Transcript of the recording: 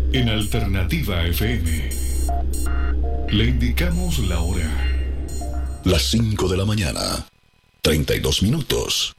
En Alternativa FM le indicamos la hora. Las 5 de la mañana, 32 minutos.